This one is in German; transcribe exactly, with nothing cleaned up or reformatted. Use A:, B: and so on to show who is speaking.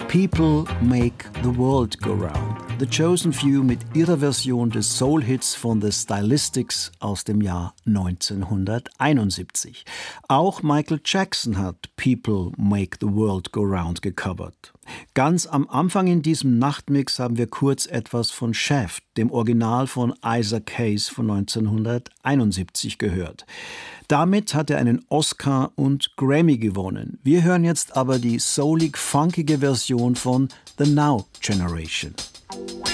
A: People Make the World Go Round. The Chosen Few mit ihrer Version des Soul-Hits von The Stylistics aus dem Jahr neunzehnhunderteinundsiebzig. Auch Michael Jackson hat People Make the World Go Round gecovert. Ganz am Anfang in diesem Nachtmix haben wir kurz etwas von Shaft, dem Original von Isaac Hayes von neunzehnhunderteinundsiebzig, gehört. Damit hat er einen Oscar und Grammy gewonnen. Wir hören jetzt aber die soulig-funkige Version von The Now Generation.